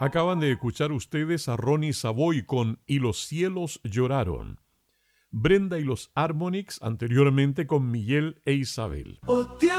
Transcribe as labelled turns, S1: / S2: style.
S1: Acaban de escuchar ustedes a Ronnie Savoy con Y los cielos lloraron. Brenda y los Harmonics anteriormente con Miguel e Isabel.